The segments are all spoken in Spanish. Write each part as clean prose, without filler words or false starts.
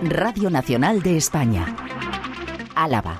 Radio Nacional de España. Álava.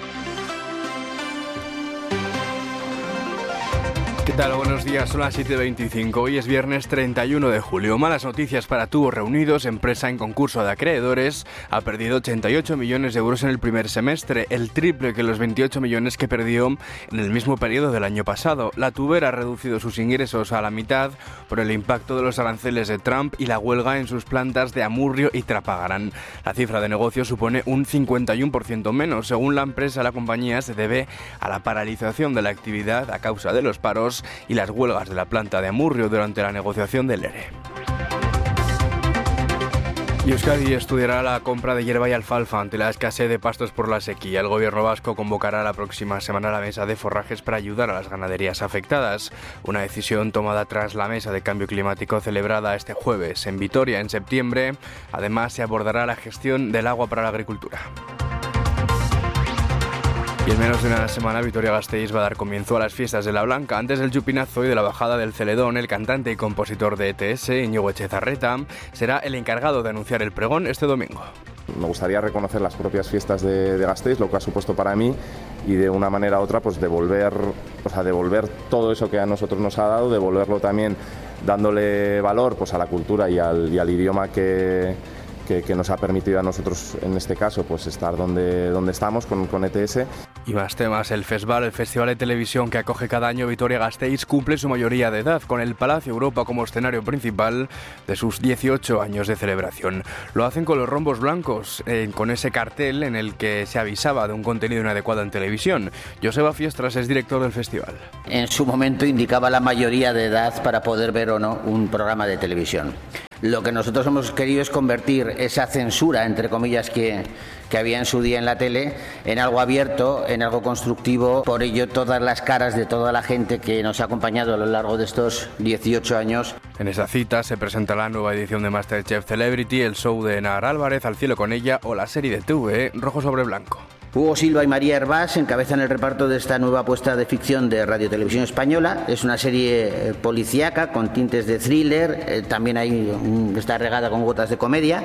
¿Qué tal? Buenos días, son las 7:25. Hoy es viernes 31 de julio. Malas noticias para Tubos Reunidos, empresa en concurso de acreedores. Ha perdido 88 millones de euros en el primer semestre, el triple que los 28 millones que perdió en el mismo periodo del año pasado. La tubera ha reducido sus ingresos a la mitad por el impacto de los aranceles de Trump y la huelga en sus plantas de Amurrio y Trapagarán. La cifra de negocio supone un 51% menos. Según la empresa, la compañía se debe a la paralización de la actividad a causa de los paros y las huelgas de la planta de Amurrio durante la negociación del ERE. Y Euskadi estudiará la compra de hierba y alfalfa ante la escasez de pastos por la sequía. El gobierno vasco convocará la próxima semana la mesa de forrajes para ayudar a las ganaderías afectadas. Una decisión tomada tras la mesa de cambio climático celebrada este jueves en Vitoria en septiembre. Además, se abordará la gestión del agua para la agricultura. Y en menos de una semana, Vitoria-Gasteiz va a dar comienzo a las fiestas de la Blanca. Antes del chupinazo y de la bajada del Celedón, el cantante y compositor de ETS, Íñigo Echezarreta, será el encargado de anunciar el pregón este domingo. Me gustaría reconocer las propias fiestas de Gasteiz, lo que ha supuesto para mí, y de una manera u otra pues devolver todo eso que a nosotros nos ha dado, devolverlo también dándole valor pues a la cultura y al idioma que nos ha permitido a nosotros, en este caso, pues estar donde estamos con ETS. Y más temas, el festival de televisión que acoge cada año Vitoria-Gasteiz cumple su mayoría de edad, con el Palacio Europa como escenario principal de sus 18 años de celebración. Lo hacen con los rombos blancos, con ese cartel en el que se avisaba de un contenido inadecuado en televisión. Joseba Fiestras es director del festival. En su momento indicaba la mayoría de edad para poder ver o no un programa de televisión. Lo que nosotros hemos querido es convertir esa censura, entre comillas, que había en su día en la tele, en algo abierto, en algo constructivo. Por ello, todas las caras de toda la gente que nos ha acompañado a lo largo de estos 18 años. En esa cita se presenta la nueva edición de MasterChef Celebrity, el show de Nahar Álvarez, Al cielo con ella, o la serie de TV, Rojo sobre Blanco. Hugo Silva y María Hervás encabezan el reparto de esta nueva apuesta de ficción de Radio Televisión Española. Es una serie policíaca con tintes de thriller, también está regada con gotas de comedia,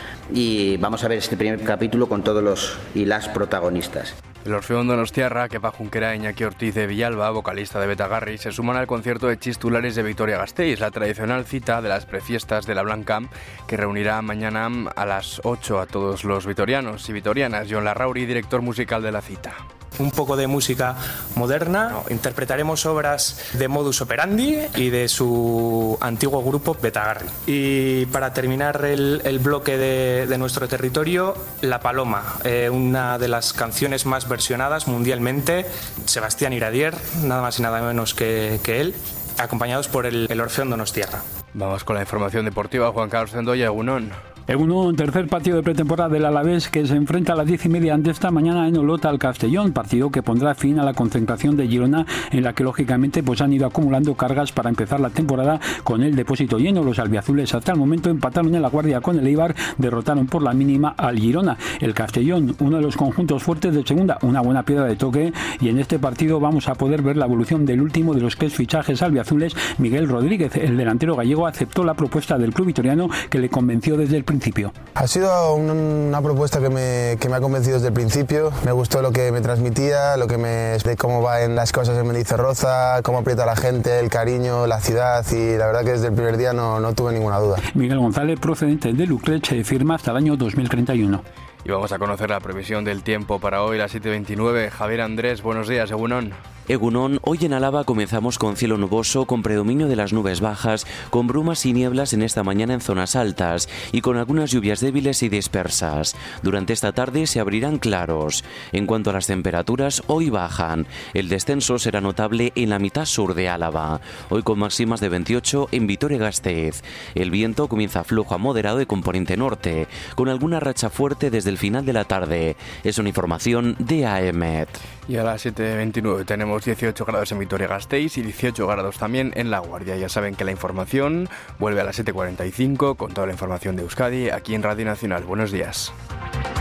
y vamos a ver este primer capítulo con todos los y las protagonistas. El Orfeón Donostiarra, Kepa Junquera, Iñaki Ortiz de Villalba, vocalista de Betagarri, se suman al concierto de Chistulares de Vitoria-Gasteiz, la tradicional cita de las prefiestas de la Blanca, que reunirá mañana a las 8 a todos los vitorianos y vitorianas. John Larrauri, director musical de la cita. Un poco de música moderna, interpretaremos obras de Modus Operandi y de su antiguo grupo Betagarri. Y para terminar el bloque de nuestro territorio, La Paloma, una de las canciones más versionadas mundialmente, Sebastián Iradier, nada más y nada menos que él, acompañados por el Orfeón Donostiarra. Vamos con la información deportiva. Juan Carlos Zendoya, Egunon. Egunon, tercer partido de pretemporada del Alavés, que se enfrenta a las 10:30 ante esta mañana en Olot al Castellón, partido que pondrá fin a la concentración de Girona, en la que lógicamente han ido acumulando cargas para empezar la temporada con el depósito lleno. Los albiazules hasta el momento empataron en La Guardia con el Eibar, derrotaron por la mínima al Girona. El Castellón, uno de los conjuntos fuertes de segunda, una buena piedra de toque, y en este partido vamos a poder ver la evolución del último de los 3 fichajes albiazules, Miguel Rodríguez. El delantero gallego aceptó la propuesta del club vitoriano, que le convenció desde el principio. Ha sido una propuesta que me ha convencido desde el principio. Me gustó lo que me transmitía, de cómo va en las cosas en Mendizorroza, cómo aprieta a la gente, el cariño, la ciudad, y la verdad que desde el primer día no tuve ninguna duda. Miguel González, procedente de Lucrech, firma hasta el año 2031. Y vamos a conocer la previsión del tiempo para hoy, las 7:29. Javier Andrés, buenos días, Egunon. Egunon, hoy en Álava comenzamos con cielo nuboso, con predominio de las nubes bajas, con brumas y nieblas en esta mañana en zonas altas y con algunas lluvias débiles y dispersas. Durante esta tarde se abrirán claros. En cuanto a las temperaturas, hoy bajan. El descenso será notable en la mitad sur de Álava, hoy con máximas de 28 en Vitoria-Gasteiz. El viento comienza flojo a moderado de componente norte, con alguna racha fuerte desde el final de la tarde. Es una información de AEMET. Y a las 7:29 tenemos 18 grados en Vitoria-Gasteiz y 18 grados también en La Guardia. Ya saben que la información vuelve a las 7:45 con toda la información de Euskadi aquí en Radio Nacional. Buenos días.